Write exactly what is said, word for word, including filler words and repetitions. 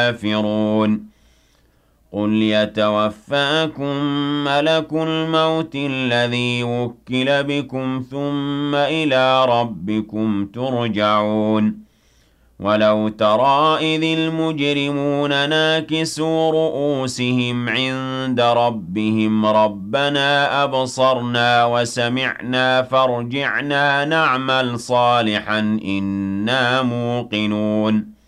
الكافرون قل يتوفاكم ملك الموت الذي وكل بكم ثم إلى ربكم ترجعون ولو ترى إذ المجرمون ناكسوا رؤوسهم عند ربهم ربنا أبصرنا وسمعنا فارجعنا نعمل صالحا إنا موقنون